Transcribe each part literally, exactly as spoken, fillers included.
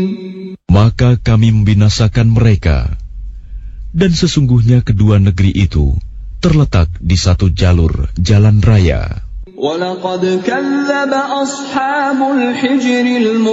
Maka kami membinasakan mereka, dan sesungguhnya kedua negeri itu terletak di satu jalur jalan raya. وَلَقَدْ كَذَّبَ أَصْحَابُ الْحِجْرِ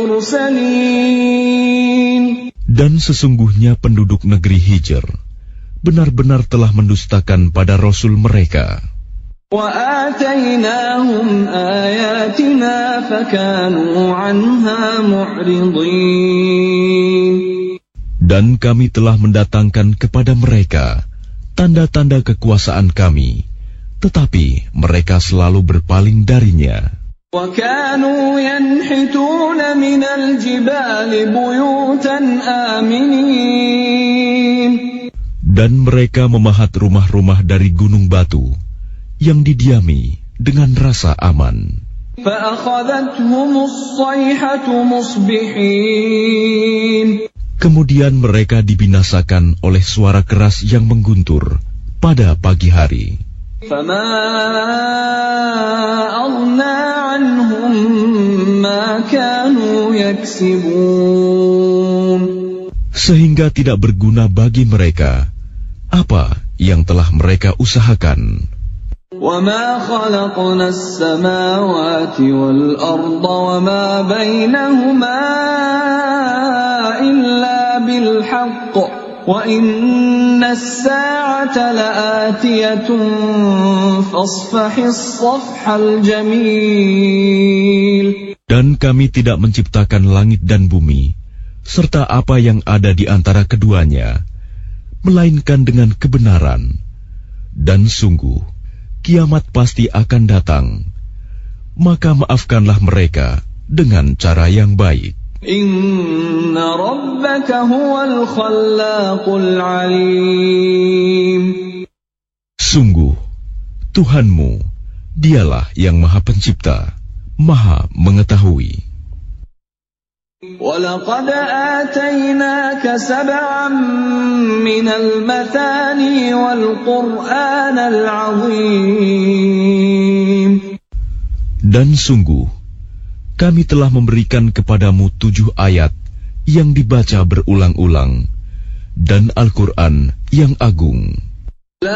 الْمُرْسَلِينَ. Dan sesungguhnya penduduk negeri Hijr benar-benar telah mendustakan pada Rasul mereka. وَآتَيْنَاهُمْ آيَاتِنَا فَكَانُوا عَنْهَا مُعْرِضِينَ. Dan kami telah mendatangkan kepada mereka tanda-tanda kekuasaan kami, tetapi mereka selalu berpaling darinya. وَكَانُوا يَنْحِتُونَ مِنَ الْجِبَالِ بُيُوتًا آمِنِينَ. Dan mereka memahat rumah-rumah dari gunung batu yang didiami dengan rasa aman. فَأَخَذَتْهُمُ الصَّيْحَةُ مُصْبِحِينَ. Kemudian mereka dibinasakan oleh suara keras yang mengguntur pada pagi hari. فَمَا أَغْنَى عَنْهُمْ مَا كَانُوا يَكْسِبُونَ. Sehingga tidak berguna bagi mereka apa yang telah mereka usahakan. وَمَا خَلَقْنَا السَّمَاوَاتِ وَالْأَرْضَ وَمَا بَيْنَهُمَا إِلَّا بِالْحَقِّ وَإِنَّ السَّاعَةَ لَآتِيَةٌ فَاصْفَحِ الصَّفْحَ الْجَمِيلَ. Dan kami tidak menciptakan langit dan bumi serta apa yang ada di antara keduanya, melainkan dengan kebenaran. Dan sungguh kiamat pasti akan datang, maka maafkanlah mereka dengan cara yang baik. Inna rabbaka huwal khallaqul alim. Sungguh Tuhanmu, dialah yang Maha Pencipta, Maha Mengetahui. وَلَقَدْ آتَيْنَاكَ سَبْعًا مِنَ الْمَثَانِي وَالْقُرْآنَ الْعَظِيمِ. Dan sungguh, kami telah memberikan kepadamu tujuh ayat yang dibaca berulang-ulang, dan Al-Quran yang agung.